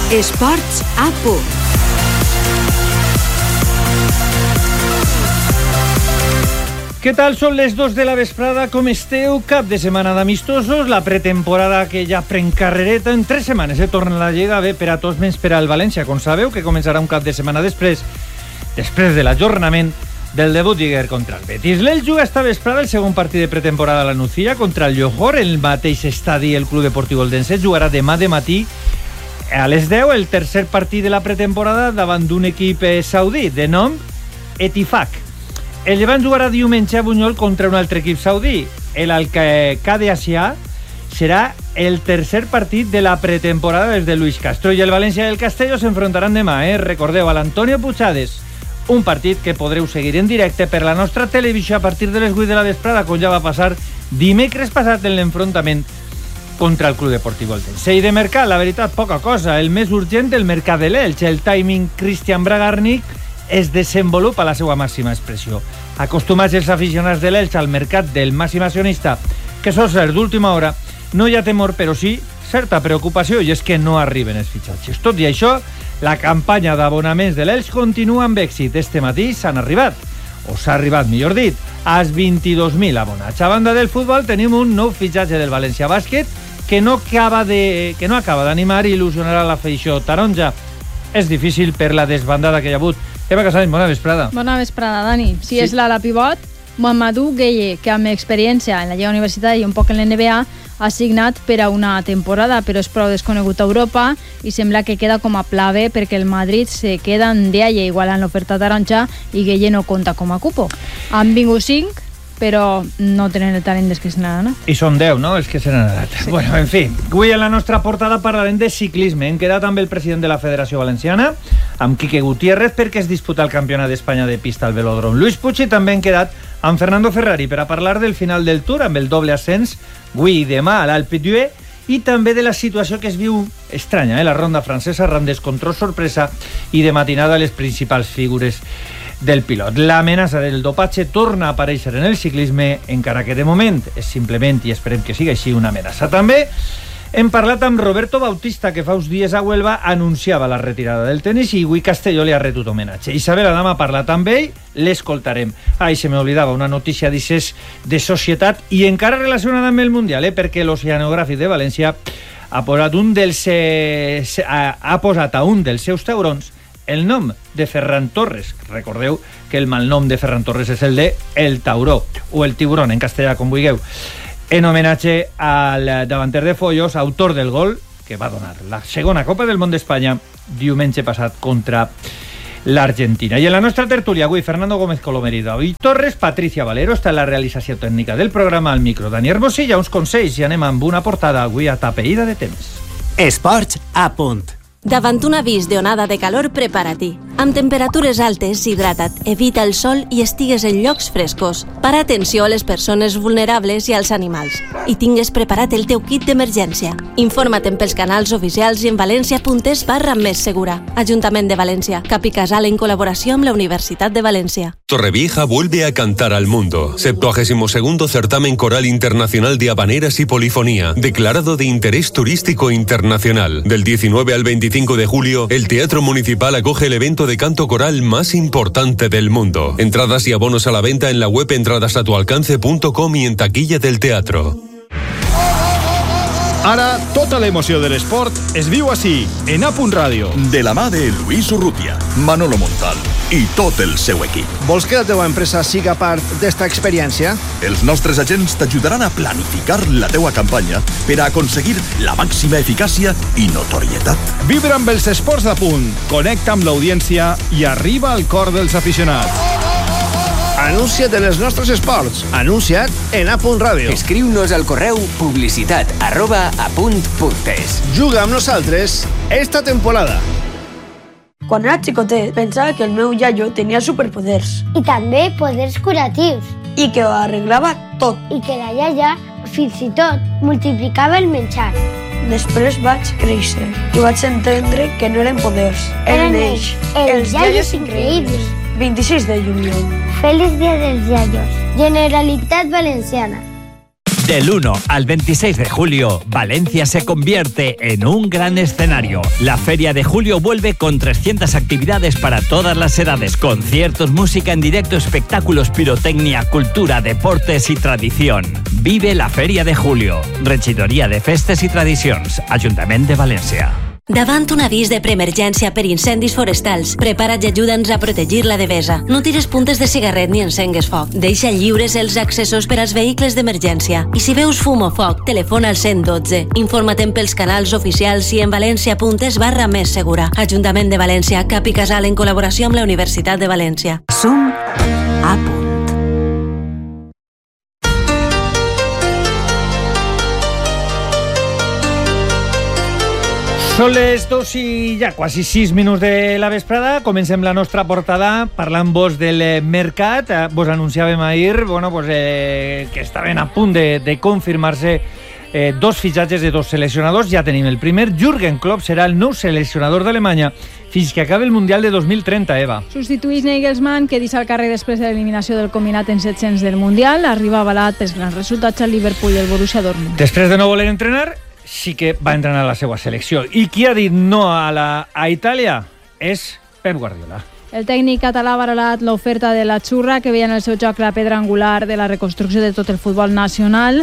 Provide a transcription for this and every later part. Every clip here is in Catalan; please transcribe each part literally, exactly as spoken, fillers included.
Esports a punt. Què tal? Són les dos de la vesprada, com esteu? Cap de setmana d'amistosos, la pretemporada que ja pren carrereta. En tres setmanes eh, torna la Lliga, bé per a tots menys per al València, com sabeu, que començarà un cap de setmana després, després de l'ajornament del debut d'Iger contra el Betis. L'Elx juga esta vesprada el segon partit de pretemporada a la Nucía contra el Johor, el mateix estadi el Club Deportiu Eldense jugarà demà de matí a les deu el tercer partit de la pretemporada davant d'un equip saudí de nom Etifak. El Llevant jugarà diumenge a Buñol contra un altre equip saudí. El Al-Qadi Asià serà el tercer partit de la pretemporada des de Luis Castro i el València i el Castelló s'enfrontaran demà, eh? Recordeu, a l'Antonio Puigades. Un partit que podreu seguir en directe per la nostra televisió a partir de les vuit de la vesprada, com ja va passar dimecres passat en l'enfrontament contra el Club Deportiu Eldense. I de mercat, la veritat, poca cosa. El més urgent, el mercat de l'Elx. El timing Cristian Bragarnik es desenvolupa a la seva màxima expressió. Acostumats els aficionats de l'Elx al mercat del màxim accionista, que sol ser d'última hora, no hi ha temor, però sí certa preocupació, i és que no arriben els fitxatges. Tot i això, la campanya d'abonaments de l'Elx continua amb èxit. Este matí s'han arribat, o s'ha arribat, millor dit, als vint-i-dos mil abonats. A banda del futbol, tenim un nou fitxatge del València Bàsquet que no acaba de, que no acaba d'animar i il·lusionarà l'afició taronja. És difícil per la desbandada que hi ha hagut. Eva Casany, bona vesprada. Bona vesprada, Dani. Si sí. És l'ala pivot, Mamadou Gueye, que amb experiència en la Lliga Universitària i un poc en l'N B A, ha signat per a una temporada, però és prou desconegut a Europa i sembla que queda com a pla B perquè el Madrid se queda en Dialle igualant l'oferta taronja i Gueye no compta com a cupo. Han vingut cinc, però no tenen el talent des que se n'han anat. I són deu, no?, els que se n'han anat. Sí. Bueno, en fi, avui en la nostra portada parlarem de ciclisme. Hem quedat amb el president de la Federació Valenciana, amb Quique Gutiérrez, perquè es disputa el Campionat d'Espanya de pista al velòdrom Lluís Puig, i també hem quedat amb Fernando Ferrari per a parlar del final del Tour, amb el doble ascens, avui i demà a l'Alpe d'Huez, i també de la situació que es viu estranya, eh? La ronda francesa, arran descontrol, sorpresa, i de matinada les principals figures del pilot. L'amenaça del dopatge torna a aparèixer en el ciclisme, encara que de moment és simplement, i esperem que sigui així, una amenaça. També hem parlat amb Roberto Bautista, que fa uns dies a Huelva anunciava la retirada del tenis i avui Castelló li ha retut homenatge. Isabel Adam ha parlat amb ell, l'escoltarem. Ai, se m'oblidava una notícia d'aixes de societat i encara relacionada amb el Mundial, eh? Perquè l'Oceanogràfic de València ha posat, un dels, eh, ha, ha posat a un dels seus taurons el nom de Ferran Torres. Recordeu que el malnom de Ferran Torres és el de El Tauró, o El Tiburón, en castellà, com vulgueu, en homenatge al davanter de Follos, autor del gol que va donar la segona Copa del Món d'Espanya diumenge passat contra l'Argentina. I en la nostra tertúlia avui, Fernando Gómez Colomer i David Torres, Patricia Valero està en la realització tècnica del programa, al micro Dani Hermosilla, uns consells, i anem amb una portada avui atapeïda de temps. Esports a punt. Davant un avís d'onada de calor, prepara-t'hi. Amb temperatures altes, hidrata't, evita el sol i estigues en llocs frescos. Para atenció a les persones vulnerables i als animals. I tingues preparat el teu kit d'emergència. Informa't pels canals oficials i en valencia.es barra més segura. Ajuntament de València. Cap i Casal en col·laboració amb la Universitat de València. Torrevieja vuelve a cantar al mundo. septuagésimo segundo Certamen Coral Internacional de Habaneras y Polifonía, declarado de interés turístico internacional. Del diecinueve al veinticinco de julio, el Teatro Municipal acoge el evento de canto coral más importante del mundo. Entradas y abonos a la venta en la web entradas a tu alcance punto com i en taquilla del teatro. Ara, tota l'emoció de l'esport es viu així, en A Punt Ràdio. De la mà de Luis Urrutia, Manolo Montal i tot el seu equip. Vols que la teva empresa siga part d'esta experiència? Els nostres agents t'ajudaran a planificar la teua campanya per a aconseguir la màxima eficàcia i notorietat. Vibra amb els esports d'A Punt, connecta amb l'audiència i arriba al cor dels aficionats. Anuncia't en els nostres esports. Anuncia't en A Punt Ràdio. Escriu-nos al correu publicitat arroba apunt.es. Juga amb nosaltres esta temporada. Quan era xicotet, pensava que el meu iaio tenia superpoders. I també poders curatius. I que ho arreglava tot. I que la iaia, fins i tot, multiplicava el menjar. Després vaig créixer i vaig entendre que no eren poders. Eren ells, els iaios increïbles. vint-i-sis de juliol. Feliç dia dels iaios. Generalitat Valenciana. Del uno al veintiséis de julio, Valencia se convierte en un gran escenario. La Feria de Julio vuelve con trescientas actividades para todas las edades, conciertos, música en directo, espectáculos, pirotecnia, cultura, deportes y tradición. Vive la Feria de Julio. Regidoria de Festes i Tradicions, Ajuntament de València. Davant un avís de preemergència per incendis forestals, prepara't i ajuda'ns a protegir la devesa. No tires puntes de cigarret ni encengues foc. Deixa lliures els accessos per als vehicles d'emergència. I si veus fum o foc, telefona al cent dotze. Informa't pels canals oficials i en valència.es barra més segura. Ajuntament de València, Cap i Casal en col·laboració amb la Universitat de València. Som a punt. Són les dos i ja quasi sis minuts de la vesprada. Comencem la nostra portada parlant-vos del mercat. Vos anunciàvem ahir bueno, pues, eh, que estaven a punt de, de confirmar-se eh, dos fitxatges de dos seleccionadors. Ja tenim el primer. Jürgen Klopp serà el nou seleccionador d'Alemanya fins que acabi el Mundial de dos mil trenta, Eva. Substituís Nagelsmann, que deixa el càrrec després de l'eliminació del combinat en set-cents del Mundial. Arriba avalat pels grans resultats al Liverpool i el Borussia Dortmund. Després de no voler entrenar, sí que va entrenar la seva selecció. I qui ha dit no a, la, a Itàlia és Pep Guardiola. El tècnic català ha valorat l'oferta de la Xurra, que veia en el seu joc la pedra angular de la reconstrucció de tot el futbol nacional.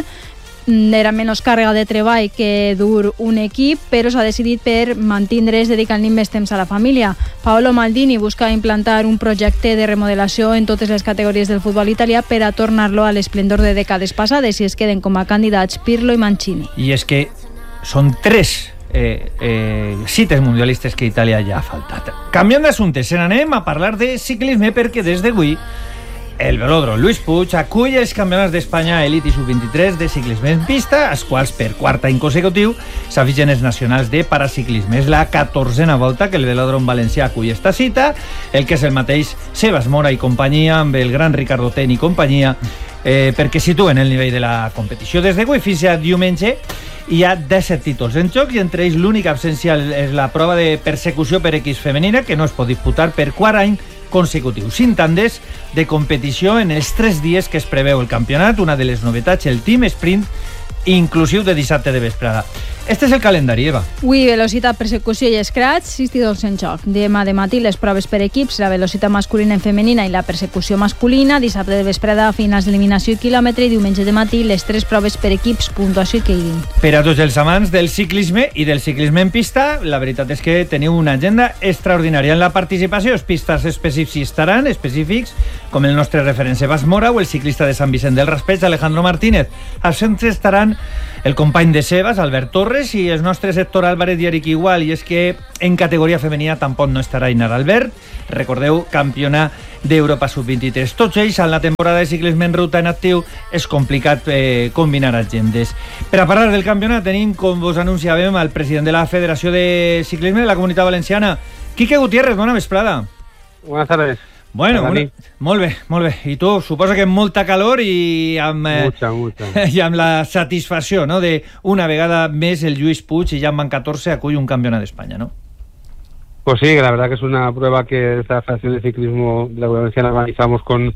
Era menys càrrega de treball que dur un equip, però s'ha decidit per mantindre's dedicant-li més temps a la família. Paolo Maldini busca implantar un projecte de remodelació en totes les categories del futbol italià per a tornar-lo a l'esplendor de dècades passades, i es queden com a candidats Pirlo i Mancini. I és que són tres eh, eh, cites mundialistes que Itàlia ja ha faltat. Canviant d'assumpte, se n'anem a parlar de ciclisme, perquè des d'avui el velòdrom Lluís Puig acull els campionats d'Espanya Elite i sub vint-i-tres de ciclisme en pista, els quals per quart any consecutiu s'afixen els nacionals de paraciclisme. És la catorzena volta que el velòdrom valencià acull esta cita, el que és el mateix Sebas Mora i companyia, amb el gran Ricardo Ten i companyia, eh, perquè situen el nivell de la competició. Des d'avui fins a diumenge hi ha disset títols en joc, i entre ells l'única absència és la prova de persecució per equips femenina, que no es pot disputar per quart any consecutiu. Cinc tandes de competició en els tres dies que es preveu el campionat. Una de les novetats, el team sprint inclusiu de dissabte de vesprada. Este és el calendari, Eva. Avui, velocitat, persecució i scratch, sis títols en joc. Demà de matí, les proves per equips, la velocitat masculina i femenina i la persecució masculina. Dissabte de vesprada, finals d'eliminació i quilòmetre, i diumenge de matí, les tres proves per equips, puntuació i keiding. Per a tots els amants del ciclisme i del ciclisme en pista, la veritat és que teniu una agenda extraordinària. En la participació, els pistes específics estaran, específics, com el nostre referent Sebas Mora o el ciclista de Sant Vicent del Raspeig, Alejandro Martínez. Al centre estaran el company de Sebas, Albert Torres, i els nostres Héctor Álvarez i Eric Igual. I és que en categoria femenina tampoc no estarà Inar Albert. Recordeu, campiona d'Europa sub vint-i-tres. Tots ells, en la temporada de ciclisme en ruta en actiu, és complicat eh, combinar agendes. Per a parlar del campionat tenim, com vos anunciàvem, el president de la Federació de Ciclisme de la Comunitat Valenciana, Quique Gutiérrez. Bona vesprada. Buenas tardes. Bueno, una, molt bé, molt bé. I tu, suposo que amb molta calor i amb, mucha, mucha. i amb la satisfacció, no?, de una vegada més el Lluís Puig, i ja en van catorze, acull un campeonato de España, ¿no? Pues sí, la verdad que es una prueba que esta Federación de Ciclismo de la Valenciana organizamos con,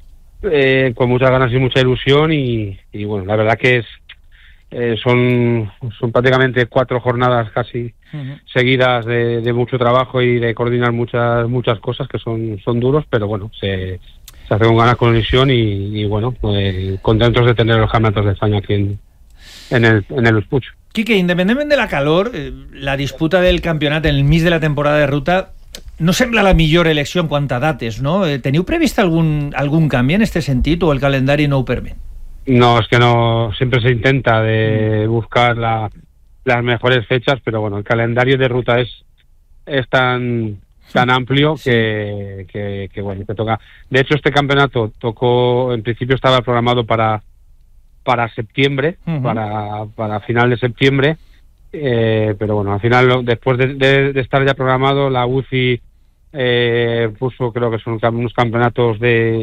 eh, con muchas ganas y mucha ilusión, y, y bueno, la verdad que es eh, son, son prácticamente cuatro jornadas casi uh-huh. seguidas de, de mucho trabajo y de coordinar muchas muchas cosas que son, son duros, pero bueno, se, se hace con ganas, con ilusión, y, y bueno, eh, contentos de tener los campeonatos de España aquí en, en el, en el Puig. Quique, independentment de la calor, eh, la disputa del campionat en el mig de la temporada de ruta no sembla la millor elecció en quant a dates, no? Eh, teniu previst algun, algun canvi en este sentit, o el calendari no ho permet? No, es que no, siempre se intenta de buscar la, las mejores fechas, pero bueno, el calendario de ruta es, es tan, tan amplio que, que, que bueno, que toca. De hecho, este campeonato tocó, en principio estaba programado para, para septiembre, uh-huh. para, para final de septiembre, eh, pero bueno, al final, después de, de, de estar ya programado, la U C I eh, puso, creo que son unos campeonatos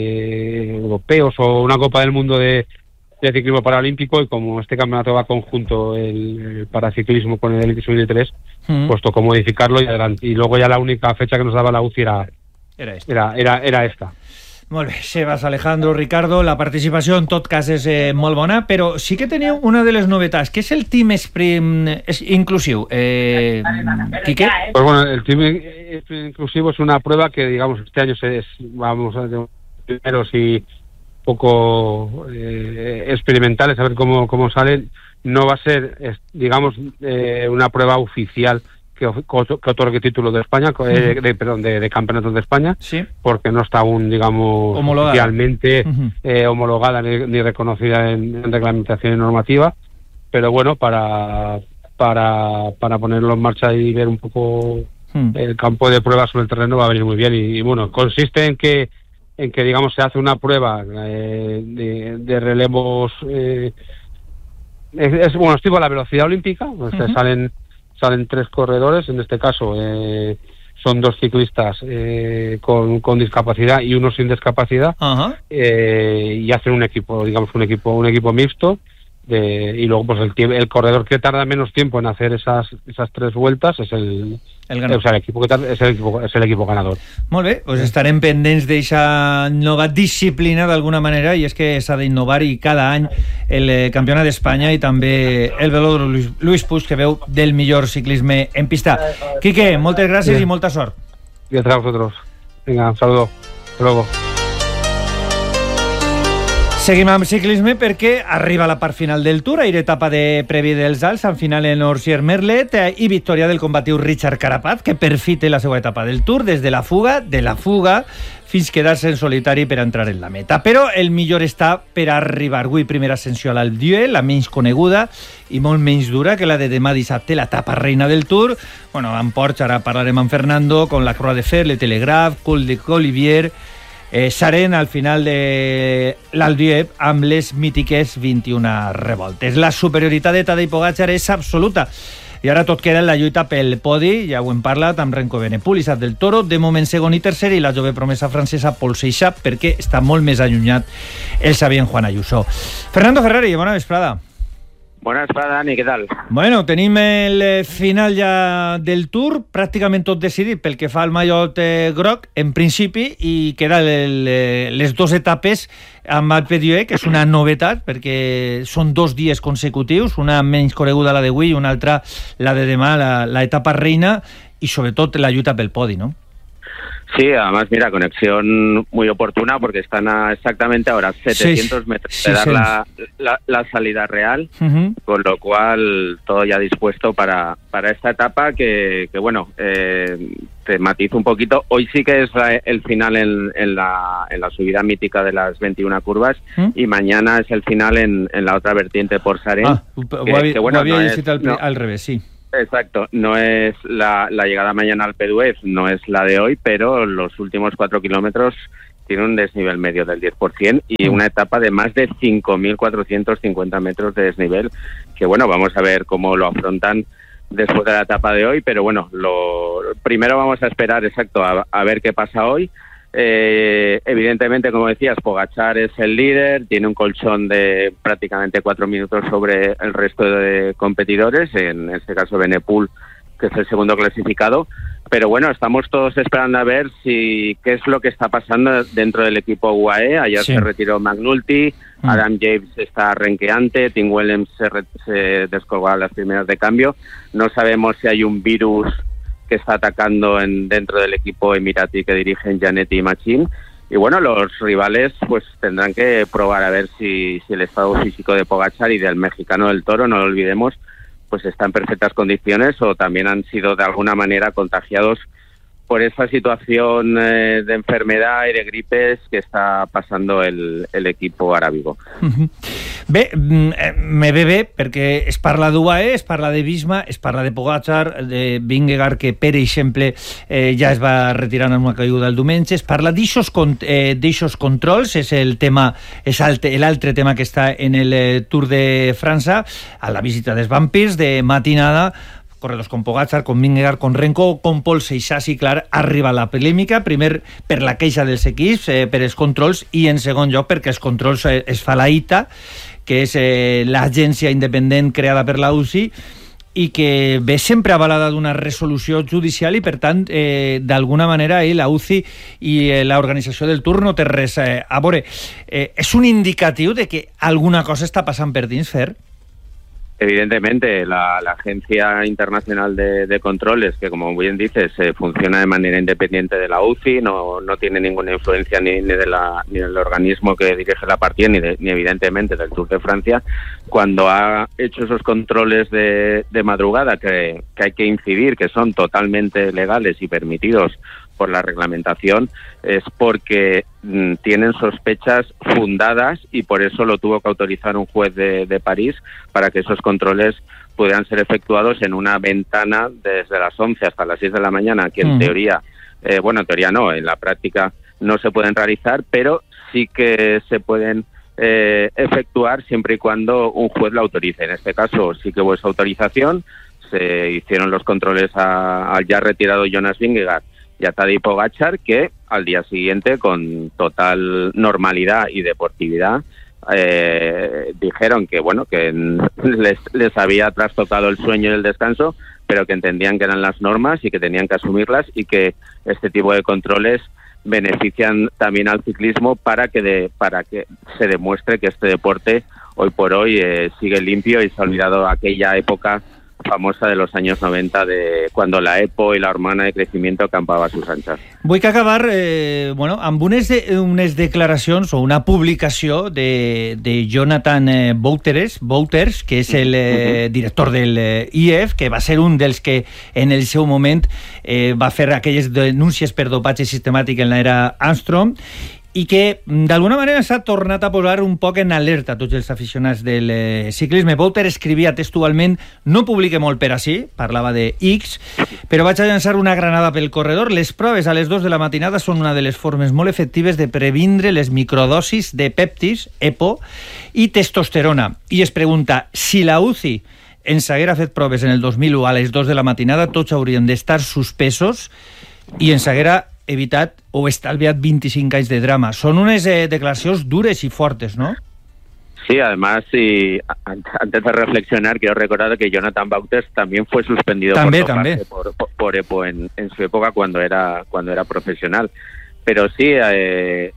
de europeos o una Copa del Mundo de de ciclismo paralímpico, y como este campeonato va conjunto el, el paraciclismo con el Elite sub veintitrés, mm. pues tocó modificarlo y adelante. Y luego ya la única fecha que nos daba la U C I era, era, esta. Era, era, era esta. Molt bé, Sebas, Alejandro, Ricardo, la participació en tot cas és eh, molt bona, però sí que teniu una de les novetats, que és el Team Sprint inclusiu. Eh, ¿Quique? Pues bueno, el Team Sprint inclusivo es una prueba que, digamos, este año es, vamos a ver, primeros y poco eh, experimentales, a ver cómo, cómo salen. No va a ser, es, digamos, eh, una prueba oficial que, que otorgue título de España, eh, de, perdón, de, de campeonatos de España, sí, porque no está aún, digamos, homologada, oficialmente uh-huh. eh, homologada ni, ni reconocida en, en reglamentación y normativa, pero bueno, para para para ponerlo en marcha y ver un poco uh-huh. el campo de pruebas sobre el terreno va a venir muy bien. Y, y bueno, consiste en que en que digamos se hace una prueba eh, de, de relevos, eh, es, es bueno, es tipo la velocidad olímpica, uh-huh. o sea, salen salen tres corredores, en este caso eh, son dos ciclistas eh, con, con discapacidad y uno sin discapacidad, uh-huh. eh, y hacen un equipo, digamos un equipo un equipo mixto, de, y luego pues el, el corredor que tarda menos tiempo en hacer esas esas tres vueltas es el, el ganador. O sea, el equipo que tarda, es el equipo es el equipo ganador. Molt bé, doncs estarem pendents d'eixa nova disciplina d'alguna manera, i és que s'ha d'innovar, i cada any el Campionat d'Espanya i també el velòdrom Luis, Luis Puig, que veu del millor ciclisme en pista. Quique, moltes gràcies sí. i molta sort. Gracias a vosotros. Venga, un saludo. Hasta luego. Seguim amb ciclisme perquè arriba la part final del Tour, aire etapa de Previ dels Alts, en final en Orsier Merlet, eh, i victòria del combatiu Richard Carapaz, que per fi té la seva etapa del Tour, des de la fuga, de la fuga, fins quedar-se en solitari per entrar en la meta. Però el millor està per arribar. Avui primera ascensió a l'Alpe d'Huez, la menys coneguda i molt menys dura que la de demà dissabte, l'etapa reina del Tour. Bueno, en Porsche, ara parlarem amb Fernando, con la Croix de Fer, le Telegraph, Col de Colivier, Eh, Saren al final de l'Alpe d'Huez amb les mítiques vint-i-una revoltes. La superioritat de Tadej Pogačar és absoluta i ara tot queda en la lluita pel podi. Ja ho hem parlat amb Renko Evenepoel, Isaac del Toro, de moment segon i tercer, i la jove promesa francesa Paul Seixap, perquè està molt més allunyat el sabient Juan Ayuso. Fernando Ferrari, bona vesprada. Bona vesprada, Dani, què tal? Bueno, tenim el final ja del Tour, pràcticament tot decidit pel que fa al mallot eh, groc, en principi, i queda el, les dues etapes amb Alpe d'Huez, que és una novetat, perquè són dos dies consecutius, una menys coneguda, la d'avui, i una altra, la de demà, la, la etapa reina, i sobretot la lluita pel podi, ¿no? Sí, además, mira, conexión muy oportuna porque están a exactamente ahora setecientos sí, metros de sí, dar sí. La, la, la salida real, uh-huh. con lo cual todo ya dispuesto para, para esta etapa que, que bueno, eh, te matizo un poquito. Hoy sí que es la, el final en, en, la, en la subida mítica de las veintiuna curvas, uh-huh. y mañana es el final en, en la otra vertiente por Saren. Ah, que, ho, que, bueno, ho havia no llegit al, no, al revés, sí. Exacto, no es la, la llegada mañana al Alpe d'Huez, no es la de hoy, pero los últimos cuatro kilómetros tiene un desnivel medio del diez por ciento y una etapa de más de cinco mil cuatrocientos cincuenta metros de desnivel, que bueno, vamos a ver cómo lo afrontan después de la etapa de hoy, pero bueno, lo primero vamos a esperar, exacto, a, a ver qué pasa hoy. Eh, evidentemente, como decías, Pogačar es el líder, tiene un colchón de prácticamente cuatro minutos sobre el resto de competidores, en este caso Evenepoel, que es el segundo clasificado, pero bueno, estamos todos esperando a ver si qué es lo que está pasando dentro del equipo U A E. Ayer sí. se retiró McNulty, mm. Adam Yates está renqueante, Tim Wellens se, re, se descolgó a las primeras de cambio, no sabemos si hay un virus que está atacando en, dentro del equipo emirati que dirigen Janetti y Machín. Y bueno, los rivales pues tendrán que probar a ver si, si el estado físico de Pogačar y del mexicano del Toro, no lo olvidemos, pues está en perfectas condiciones o también han sido de alguna manera contagiados por esa situación eh, de enfermedad y de gripes que está pasando el, el equipo arábigo. Uh-huh. Bé, me ve bé perquè es parla d'U A E, es parla de Visma, es parla de Pogačar, de Vingegaard, que per exemple eh, ja es va retirar en una caiguda el diumenge, es parla d'aixos eh, controls, és el tema, és l'altre tema que està en el eh, Tour de França, a la visita dels vampirs de matinada, corredors con Pogačar, con Vingegaard, con Renko, con Paul Seixas, i clar, arriba la polèmica, primer per la queixa dels equips, eh, per els controls, i en segon lloc perquè els controls eh, es fa la I T A, que és eh, l'agència independent creada per la U C I, i que ve sempre avalada d'una resolució judicial i, per tant, eh, d'alguna manera eh, la U C I i eh, l'organització del Tour no té res eh, a veure. Eh, és un indicatiu de que alguna cosa està passant per dins, Fer? Evidentemente, la, la Agencia Internacional de, de Controles, que como bien dices, eh, funciona de manera independiente de la U C I, no, no tiene ninguna influencia ni, ni, de la, ni del organismo que dirige la partida, ni, de, ni evidentemente del Tour de Francia, cuando ha hecho esos controles de, de madrugada que, que hay que incidir, que son totalmente legales y permitidos por la reglamentación, es porque mm, tienen sospechas fundadas y por eso lo tuvo que autorizar un juez de, de París para que esos controles pudieran ser efectuados en una ventana desde las once hasta las seis de la mañana, que en mm. teoría, eh, bueno, en teoría no, en la práctica no se pueden realizar, pero sí que se pueden eh, efectuar siempre y cuando un juez lo autorice. En este caso sí que hubo esa autorización, se hicieron los controles a- al ya retirado Jonas Vingegaard y a Tadej Pogačar, que al día siguiente, con total normalidad y deportividad, eh, dijeron que bueno que les, les había trastocado el sueño y el descanso, pero que entendían que eran las normas y que tenían que asumirlas, y que este tipo de controles benefician también al ciclismo para que de, para que se demuestre que este deporte hoy por hoy eh, sigue limpio y se ha olvidado aquella época famosa de los años noventa, de cuando la EPO y la hormona de crecimiento campava a sus anchas. Vull que acabar eh, bueno, amb unes, de, unes declaracions o una publicació de, de Jonathan eh, Wouters, Wouters, que és el eh, director del eh, I E F, que va ser un dels que en el seu moment eh, va fer aquelles denúncies per dopatge sistemàtic en l'era Armstrong, i que d'alguna manera s'ha tornat a posar un poc en alerta a tots els aficionats del eh, ciclisme. Wouters escrivia textualment: no publique molt per ací, parlava de X, però vaig a llançar una granada pel corredor. Les proves a les dues de la matinada són una de les formes molt efectives de previndre les microdosis de pèptids, EPO, i testosterona. I es pregunta, si la U C I ens haguera fet proves en el dos mil u a les dues de la matinada, tots haurien d'estar suspesos i ens haguera evitat o estalviat vint-i-cinc anys de drama. Són unes eh, declaracions dures y fuertes, ¿no? Sí, además, y antes de reflexionar, quiero recordar que Jonathan Wouters también fue suspendido también, por, también. por, por, por EPO en, en su época cuando era cuando era profesional. Pero sí, eh,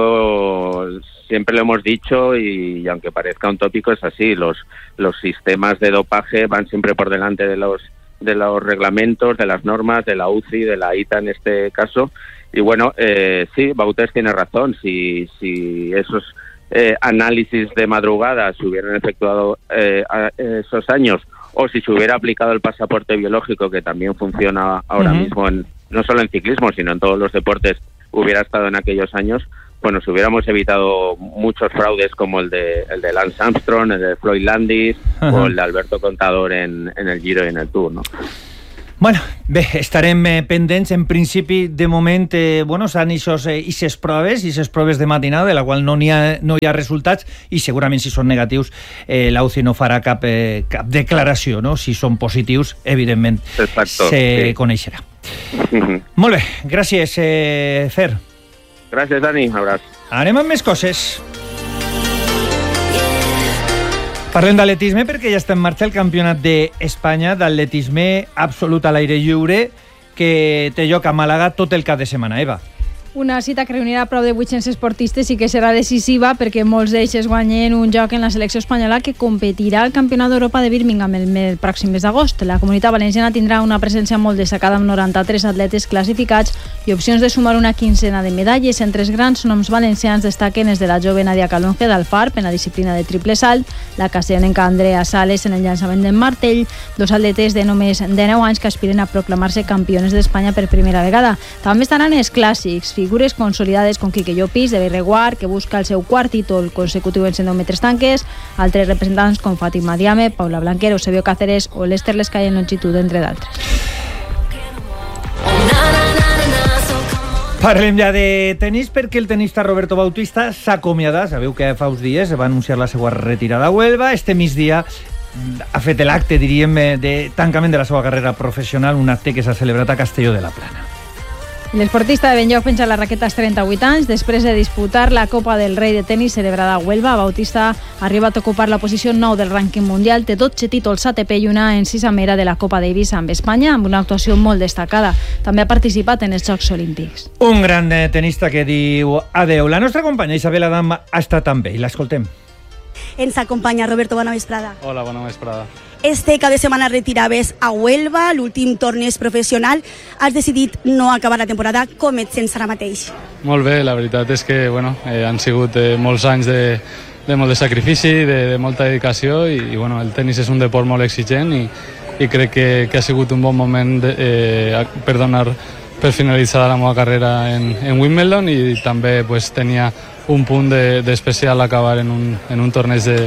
esto siempre lo hemos dicho y, y aunque parezca un tópico, es así. Los, los sistemas de dopaje van siempre por delante de los de los reglamentos, de las normas, de la U C I, de la I T A en este caso. Y bueno, eh, sí, Wouters tiene razón. Si, si esos eh, análisis de madrugada se hubieran efectuado eh, a esos años, o si se hubiera aplicado el pasaporte biológico, que también funciona ahora uh-huh. mismo, en, no solo en ciclismo, sino en todos los deportes, hubiera estado en aquellos años, pues nos hubiéramos evitado muchos fraudes como el de el de Lance Armstrong, el de Floyd Landis uh-huh. o el de Alberto Contador en, en el Giro i en el Tour, no? Bueno, bé, estarem eh, pendents. En principi, de moment, eh, bueno, s'han ixos, eh, ixes proves, ixes proves de matinada, de la qual no, hi ha, no hi ha resultats, i segurament, si són negatius, eh, la U C I no farà cap, eh, cap declaració, no? Si són positius, evidentment, Exacto, se sí. coneixerà. Uh-huh. Molt bé, gràcies, eh, Fer. Gràcies, Dani. Un abraç. Anem amb més coses. Parlem d'atletisme perquè ja està en marxa el Campionat d'Espanya d'atletisme absolut a l'aire lliure, que té lloc a Màlaga tot el cap de setmana. Eva. Una cita que reunirà prou de vuit-cents esportistes i que serà decisiva perquè molts d'ells guanyen un lloc en la selecció espanyola que competirà al Campionat d'Europa de Birmingham el, el pròxim mes d'agost. La comunitat valenciana tindrà una presència molt destacada amb noranta-tres atletes classificats i opcions de sumar una quincena de medalles. Entre els grans noms valencians destaquen els de la jove Nadia Calonge d'Alfarb en la disciplina de triple salt, la castellonenca Andrea Sales en el llançament del martell, dos atletes de només dinou anys que aspiren a proclamar-se campiones d'Espanya per primera vegada. També estaran els clàssics, figures consolidades com Quique Llopis, de Bellreguard, que busca el seu quart títol consecutiu en cent deu metres tanques, altres representants com Fàtima Diame, Paula Blanquer, Eusebio Cáceres o Lester Lescay en longitud, entre d'altres. Parlem ja de tenis perquè el tenista Roberto Bautista s'acomiada. Sabeu que fa uns dies va anunciar la seva retirada a Huelva. Este migdia ha fet l'acte, diríem, de tancament de la seva carrera professional, un acte que s'ha celebrat a Castelló de la Plana. L'esportista de Benlloc penja la raqueta als trenta-vuit anys després de disputar la Copa del Rei de tenis celebrada a Huelva. Bautista ha arribat a ocupar la posició nou del rànquing mundial, té dotze títols A T P i una ensisamera de la Copa Davis amb Espanya, amb una actuació molt destacada. També ha participat en els Jocs Olímpics. Un gran tenista que diu adeu. La nostra companya Isabel Adam ha estat també i l'escoltem. Ens acompanya Roberto, bona vesprada. Hola, bona vesprada. Este cap de setmana retiraves a Huelva, l'últim torneig professional. Has decidit no acabar la temporada. Com et sents ara mateix? Molt bé, la veritat és que bueno, eh, han sigut eh, molts anys de, de molt de sacrifici, de, de molta dedicació i, i bueno, el tenis és un deport molt exigent i, i crec que, que ha sigut un bon moment de, eh, per donar per finalitzar la meva carrera en, en Wimbledon i també pues, tenia un punt d'especial de, acabar en un, en un torneig de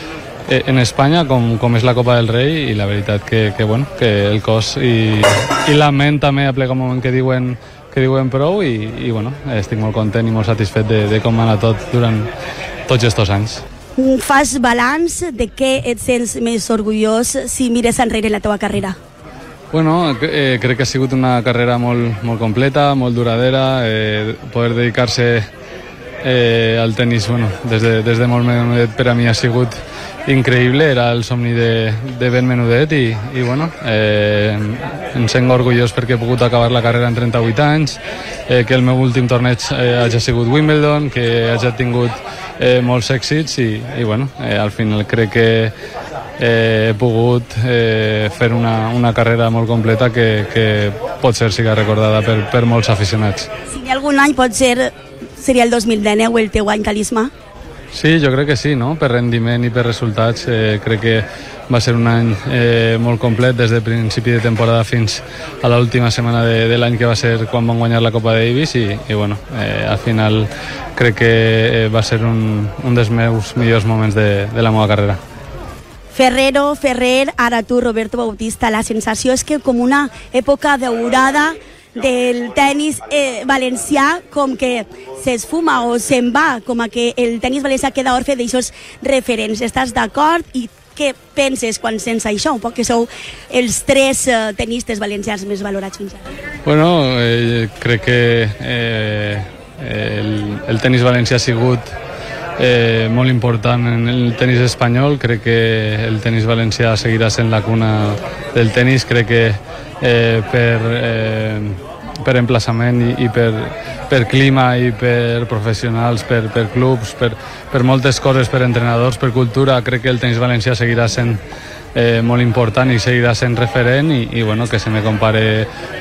en Espanya com, com és la Copa del Rei i la veritat que, que, bueno, que el cos i, i la ment també aplega un moment que diuen, que diuen prou i, i bueno, estic molt content i molt satisfet de, de com va anar tot durant tots aquests anys. Fas balanç de què et sents més orgullós si mires enrere la teva carrera? Bueno, eh, crec que ha sigut una carrera molt, molt completa, molt duradera, eh, poder dedicar-se eh, al tenis bueno, des, de, des de molt menudet per a mi ha sigut increïble, era el somni de, de ben menudet i, i bueno, eh, em sent orgullós perquè he pogut acabar la carrera en trenta-vuit anys, eh, que el meu últim torneig eh, hagi sigut Wimbledon, que hagi tingut eh, molts èxits i, i bueno, eh, al final crec que eh, he pogut eh, fer una, una carrera molt completa que, que pot ser siga recordada per, per molts aficionats. Si hi ha algun any pot ser, seria el dos mil dinou el teu any talismà? Sí, jo crec que sí, no? Per rendiment i per resultats eh, crec que va ser un any eh, molt complet des de principi de temporada fins a l'última setmana de, de l'any que va ser quan van guanyar la Copa Davis i, i bueno, eh, al final crec que eh, va ser un, un dels meus millors moments de, de la meva carrera. Ferrero, Ferrer, ara tu, Roberto Bautista, la sensació és que com una època daurada del tenis eh, valencià com que s'esfuma o se'n va, com a que el tenis valencià queda orfe d'aixòs referents. Estàs d'acord? I què penses quan sents això? Un poc que sou els tres eh, tenistes valencians més valorats fins ara. Bueno, eh, crec que eh, el, el tenis valencià ha sigut eh, molt important en el tenis espanyol. Crec que el tenis valencià seguirà sent la cuna del tenis. Crec que eh, per, eh, per emplaçament i, i per, per clima i per professionals, per, per clubs, per, per moltes coses, per entrenadors, per cultura, crec que el tenis valencià seguirà sent eh, molt important i seguirà sent referent i, i bueno, que se me compare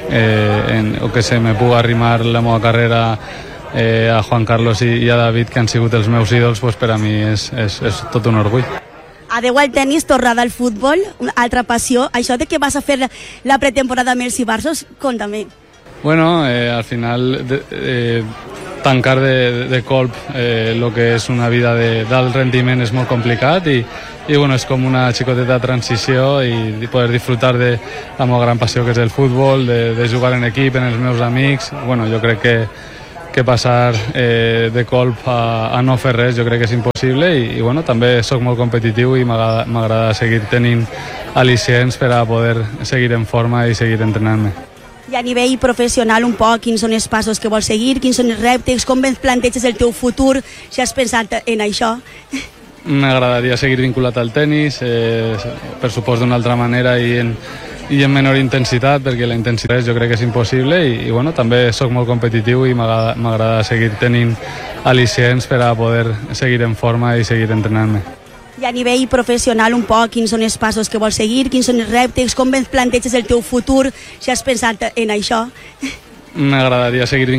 eh, en, o que se me puga arrimar la meva carrera eh, a Juan Carlos i, i a David, que han sigut els meus ídols, pues per a mi és, és, és tot un orgull. Adeu al tenis, tornada al futbol, una altra passió. Això de que vas a fer la pretemporada amb els Ibarsos, conta'm. Bueno, eh, al final de, eh, tancar de, de colp eh, lo que és una vida d'alt rendiment és molt complicat i, i bueno, és com una xicoteta transició i poder disfrutar de la meva gran passió que és el futbol, de, de jugar en equip, en els meus amics. Bueno, jo crec que que passar eh, de colp a, a no fer res jo crec que és impossible i, i bueno, també sóc molt competitiu i m'agrada seguir tenint al·licients per a poder seguir en forma i seguir entrenant-me. I a nivell professional un poc, quins són els passos que vols seguir, quins són els reptes, com planteges el teu futur, si has pensat en això? M'agradaria seguir vinculat al tenis, eh, per supost d'una altra manera i en i en menor intensitat, perquè la intensitat jo crec que és impossible i, i bueno, també sóc molt competitiu i m'agrada seguir tenint al·licients per a poder seguir en forma i seguir entrenant-me. I a nivell professional un poc, quins són els passos que vols seguir, quins són els reptes, com planteges el teu futur, si has pensat en això? M'agradaria seguir